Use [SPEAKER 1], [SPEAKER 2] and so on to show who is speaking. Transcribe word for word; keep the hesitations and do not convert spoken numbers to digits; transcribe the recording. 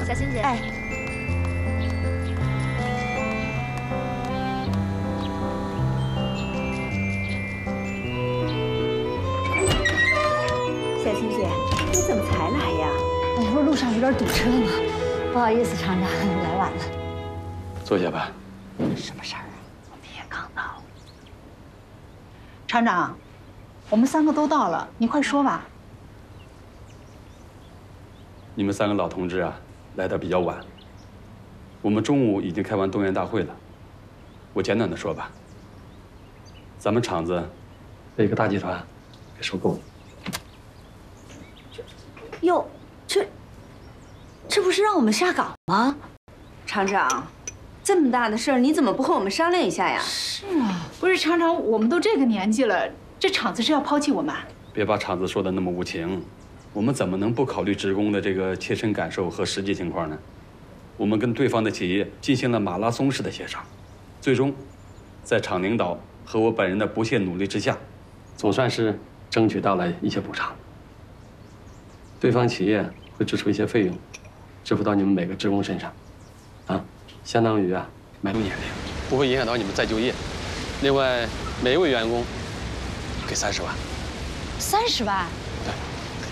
[SPEAKER 1] 小欣姐。
[SPEAKER 2] 哎。 小欣姐，你怎么才来呀？
[SPEAKER 3] 哎，不是路上有点堵车吗？不好意思，厂长，来晚了。
[SPEAKER 4] 坐下吧。
[SPEAKER 3] 什么事儿啊？我们也刚到。
[SPEAKER 2] 厂长，我们三个都到了，你快说吧。
[SPEAKER 4] 你们三个老同志啊，来的比较晚。我们中午已经开完动员大会了。我简短的说吧，咱们厂子被一个大集团给收购了。
[SPEAKER 3] 哟，这这不是让我们下岗吗？
[SPEAKER 5] 厂长，这么大的事儿，你怎么不和我们商量一下呀？
[SPEAKER 2] 是啊，不是厂长，我们都这个年纪了，这厂子是要抛弃我们？
[SPEAKER 4] 别把厂子说的那么无情，我们怎么能不考虑职工的这个切身感受和实际情况呢？我们跟对方的企业进行了马拉松式的协商，最终，在厂领导和我本人的不懈努力之下，总算是争取到了一些补偿。 对方企业会支出一些费用，支付到你们每个职工身上，啊，相当于啊买路年龄，不会影响到你们再就业。另外，每一位员工给三十万。
[SPEAKER 3] 三十万？